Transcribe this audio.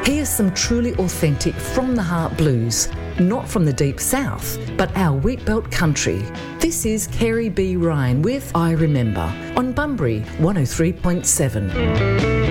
Here's some truly authentic from the heart blues, not from the deep south, but our wheatbelt country. This is Kerry B. Ryan with I Remember on Bunbury 103.7.